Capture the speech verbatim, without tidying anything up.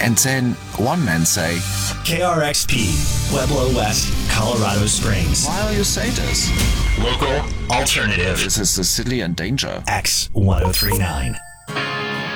And then one man say, K R X P, Pueblo West, Colorado Springs. why do you say this? Local, alternative, This is the city in danger. X ten thirty-nine.